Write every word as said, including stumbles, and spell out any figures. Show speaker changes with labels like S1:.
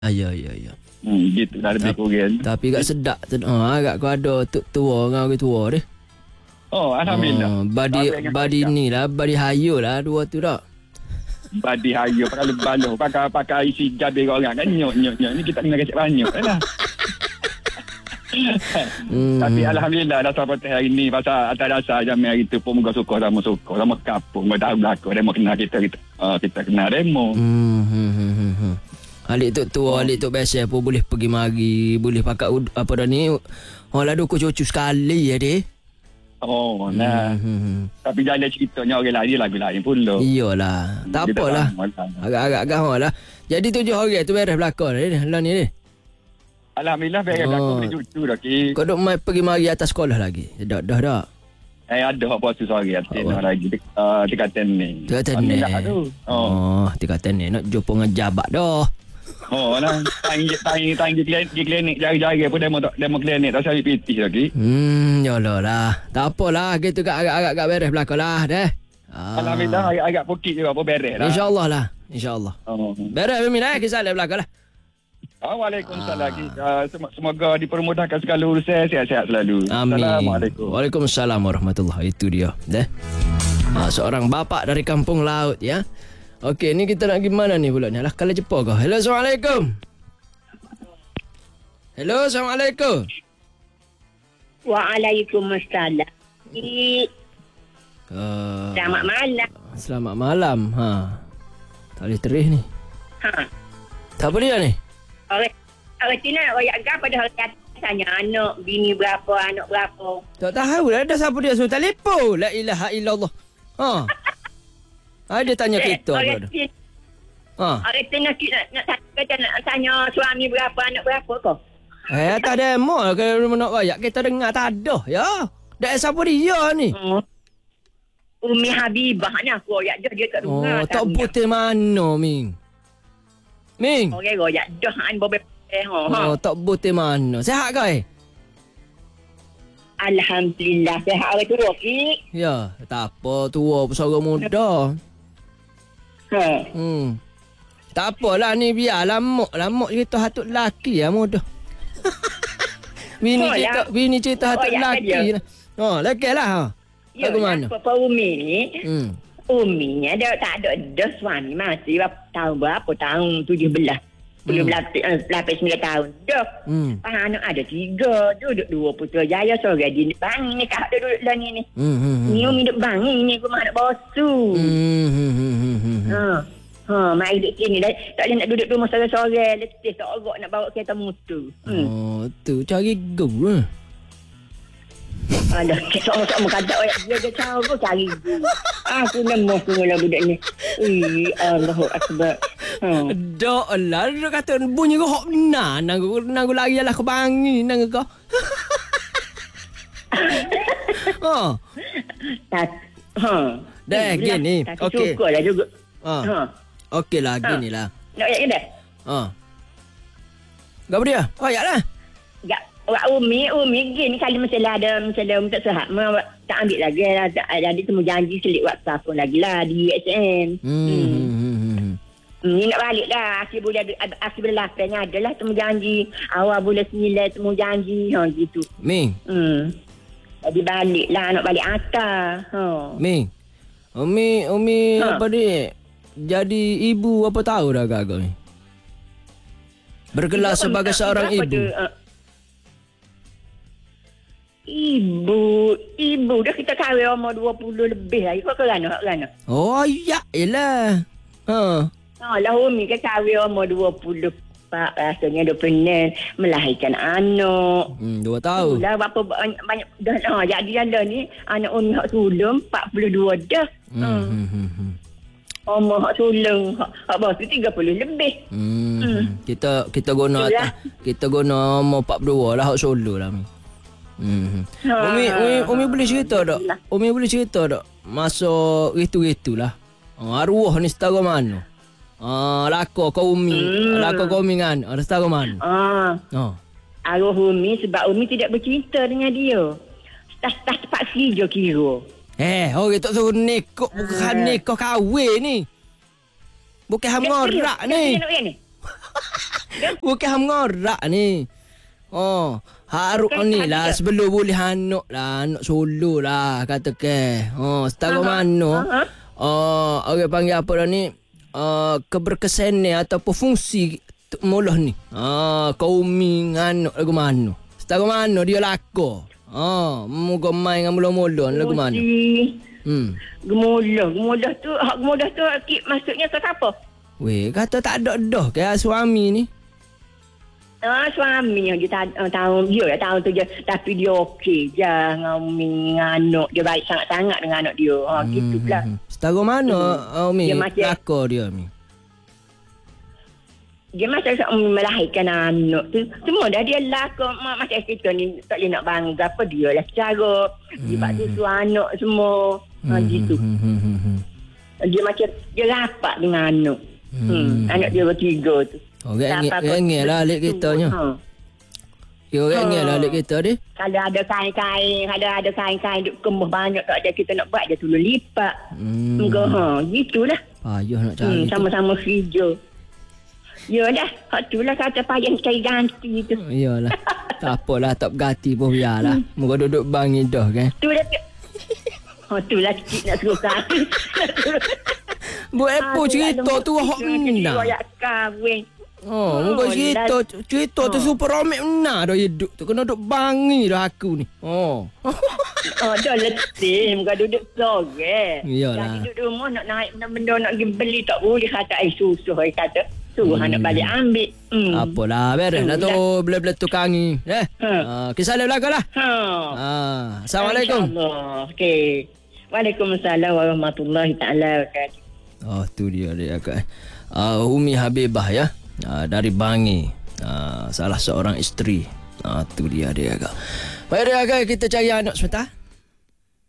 S1: Ah, ya, ya, ya.
S2: Hmm, gitu dah lebih kurang.
S1: Tapi agak sedap tu. Ha, agak kau ada tuk tua dengan orang tua dia.
S2: Oh, alhamdulillah.
S1: Oh, badi badi ni lah, badi hayu lah dua tu dah.
S2: Badi hayu pakai baloh, pakai pakai isi jabir orang kan nyok nyok nyok ni kita kena kecek banyak lah. hmm. Tapi alhamdulillah dah sampai hari ni pasal atas dasar jam hari tu pun muka suka sama suka sama kapung dah belakang demo kenal kita kita uh, kita kenal demo.
S1: Hmm. hmm, hmm, hmm. Alik tu tua, alik tu biasa pun boleh pergi mari, boleh pakai apa dah ni. Oh lah duk cucu sekali ya deh.
S2: Oh nah. Hmm. Tapi jangan ceritanya orang lain lagu lain pula.
S1: Iyalah. Tak apalah. Agak-agak gahol lah. Jadi tujuh orang tu beres belakang ni lah ni ni.
S2: Alhamdulillah beres oh. Aku boleh cucu dah ki.
S1: Kau duk mai pergi mari atas sekolah lagi. Dah dah dah.
S2: Eh ada apa tu sore atas oh. Lagi uh, tingkatan ni.
S1: Tingkatan ni. Oh, tingkatan ni nak jumpa dengan jabat dah.
S2: Oh, nah, tang tang tang di klinik, di klinik jari-jari pun demo demo klinik tak cari P T lagi.
S1: Hmm, yalah lah. Tak apalah, gitu agak-agak agak beres belakang lah deh.
S2: Ah. Alhamdulillah agak-agak pokok juga pun beres lah.
S1: Insya-Allah lah, insya-Allah. Oh. Beres Mimin eh kisah le belakang lah.
S2: Waalaikumsalam. Ah. Uh, semoga dipermudahkan segala urusan, sihat-sihat selalu.
S1: Amin.
S2: Assalamualaikum.
S1: Waalaikumsalam warahmatullahi. Itu dia, deh. Ah, seorang bapa dari kampung laut ya. Okey, ni kita nak pergi mana ni pula ni? Alah, kalau Jepang kau. Hello, Assalamualaikum. Hello, Assalamualaikum.
S3: Waalaikumsalam. Uh, selamat malam.
S1: Selamat malam. Ha. Tak boleh terih ni.
S3: Ha.
S1: Tak apa dia ni?
S3: Orang orang Cina royak gap pada hari atas tanya anak, bini berapa, anak berapa.
S1: Tak tahu lah. Ada siapa dia suruh telefon. La ilaha illallah. Ha. Ah, dia tanya eh, kita.
S3: Orang Cina. Ha. Orang Cina nak, nak, nak, nak tanya suami berapa, anak berapa kau?
S1: Eh, tak ada demo lah. Kalau nak royak, kita dengar tak ada. Ya. Dah siapa dia ni?
S3: Hmm. Umi Habibah ni aku royak dia. Dia tak dengar.
S1: Oh, tak putih mana, Ming? Ming?
S3: Orang royak dah. An bobek. Eh,
S1: oh, ha. Tak putih mana? Sehat kau eh?
S3: Alhamdulillah. Sehat orang tua, Ki.
S1: Ya, tak apa. Tua pesara muda.
S3: Ha.
S1: Hmm. Tak apalah ni biar lamuk. Lamuk cerita hatut lelaki lah muda. Bini oh, cerita, ya. Bini cerita hatut oh, lelaki lah. Oh, lelaki lah. Ha.
S3: Ya, mana? Apa Umi ni?
S1: Hmm.
S3: Umi ni ada tak ada dah suami masih tahun berapa? Tahun tujuh belas. Tujuh belas, lapan sembilan tahun. Dah. Hmm. Anak ada tiga. Duduk dua putera jaya. Sore di bangi ni. Kak duduk lah ni ni.
S1: Hmm, hmm, hmm.
S3: Ni Umi duduk bangi ni. Rumah anak bosu.
S1: Hmm, hmm, hmm, hmm.
S3: Ha. Ha, mai duduk sini dah. Tak boleh nak duduk rumah sore-sore. Letih tak orok nak bawa kereta motor. Hmm.
S1: Oh, tu cari go lah.
S3: Alah, sok-sok kata orang dia dia tahu cari. Aku lemah semula budak ni. Ui, Allahu akbar. Ha.
S1: Dak lah, dia kata bunyi rohok benar. Nang nang lari lah ke bangi nang kau. Ha.
S3: Tak. Ha.
S1: Dah gini. Okey.
S3: Syukurlah juga.
S1: Ha. Ha. Okeylah ginilah.
S3: Nak ayat ke dah?
S1: Ha. Gapo dia? Oh, ayatlah.
S3: Ya. Awak Umi, Umi gini kali masalah ada masalah Umi tak sihat. Tak ambil lagi lah. Jadi temu janji selit WhatsApp pun lagi lah di U S N. Hmm. hmm. Ni nak balik lah. Akhir bulan, akhir bulan lapan ada lah temu janji. Awal bulan sembilan temu janji. Ha, gitu.
S1: Ming.
S3: Hmm. Jadi balik lah. Nak balik atas. Ha.
S1: Ming. Umi, Umi
S3: ha.
S1: Apa ni? Jadi ibu apa tahu dah agak ni? Bergelar ibu sebagai seorang ibu. Dia, uh,
S3: Ibu, ibu dah kita kahwin umur dua puluh lebih lah. Kau kerana, kerana?
S1: Oh, ya, elah. Ha.
S3: Ha, lah Umi kan kahwin umur dua puluh empat. Rasanya dia pernah melahirkan anak.
S1: Hmm, dua tahun.
S3: Dah berapa banyak, banyak dah. Ha, jadi dah ni, anak Umi hak sulung, empat puluh dua dah.
S1: Hmm, hmm, hmm. hmm, hmm.
S3: Umur hak sulung, hak, hak bawah tu tiga puluh lebih.
S1: Hmm. hmm. Kita kita guna atas, kita guna umur empat puluh dua lah hak sulung lah. Hmm. Ha, Umi, Umi, Umi boleh cerita tak? Umi boleh cerita tak? Masuk gitu-gitu lah. Oh, arwah ni setara mana? Ah, lako kau Umi, hmm. lako kau Umi kan? Ada setara mana?
S3: Ah.
S1: Oh.
S3: Arwah Umi sebab Umi tidak bercinta dengan dia. Tas-tas terpaksa je kira.
S1: Eh, orang tak suruh nekok, bukan ha. nekok kahwin ni. Bukan hamorak ni. Bukan ham ngorak ni. Oh, haruk
S3: Bukan
S1: ni lah
S3: ada.
S1: sebelum boleh anak lah, anak solo lah kata ke. Oh, setahu mana?
S3: Aha.
S1: Oh, orang panggil apa dah ni? Uh, keberkesanan ataupun fungsi t- moloh ni. Ah, kaumi anak lagu mana? Setahu mana dia laku? Ah, moga main dengan mula-mula lagu mana?
S3: Fungsi
S1: Hmm.
S3: Gemudah. Gemudah tu, hak gemudah tu ki- maksudnya ke siapa?
S1: Weh, kata tak ada dah ke suami ni.
S3: Ah, suami yang dia tahu, tahu dia lah tahu tu je. Tapi dia okey je dengan Umi, dengan anak. Dia baik sangat-sangat dengan anak dia. Ha, hmm. gitulah.
S1: Setahu mana hmm. Umi
S3: Dia macam-
S1: laku dia Umi?
S3: Dia masa Umi melahirkan anak tu. Semua dah dia laku. Macam kita ni tak boleh nak bangga apa dia lah. Secara dia buat susu anak semua. Ha, gitu.
S1: Hmm, hmm, hmm, hmm.
S3: Dia macam dia rapat dengan anak. Hmm. hmm. Anak dia bertiga tu.
S1: Oh, rengek lah alik kitanya.
S3: Ha.
S1: Yo rengek lah alik kita ni.
S3: Kalau ada kain-kain, kalau ada kain-kain duk kembus banyak tak ada kita nak buat dia tolong lipat.
S1: Hmm.
S3: Enggak ha, gitulah.
S1: Payah nak
S3: Hmm,
S1: cari tu.
S3: sama-sama kerja. Ya dah, hak tu lah kata payah cari ganti tu.
S1: Iyalah. Tak apalah, tak berganti pun biarlah. Moga duduk bangi dah kan.
S3: Tu dah. Ha tu lah cik nak suruh kami.
S1: Buat apa cerita tu hak benar.
S3: Royak kahwin.
S1: Oh, moga cerita cerita tu super romek benar dah hidup tu. Kena duduk bangi dah aku ni. Oh.
S3: Oh, dah letih. Muka duduk sore.
S1: Iyalah.
S3: Jadi duduk rumah nak naik benda-benda nak pergi beli tak boleh. Kata air susu. Dia kata suruh
S1: Hmm.
S3: anak balik ambil. Hmm.
S1: Apalah, beres dah tu bela-bela tukangi. Eh.
S3: Ha.
S1: Ah, kisah dia belakang lah.
S3: Ha.
S1: Ah, Assalamualaikum.
S3: InsyaAllah. Okey. Waalaikumsalam warahmatullahi taala wabarakatuh.
S1: Oh, tu dia dia akak. Uh, Umi Habibah ya. Uh, dari Bangi. Uh, salah seorang isteri. Ah, uh, tu dia dia akak. Baik dia akak, kita cari anak sebentar.